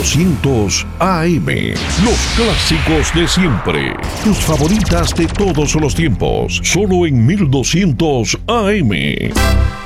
1200 AM. Los clásicos de siempre. Tus favoritas de todos los tiempos. Solo en 1200 AM.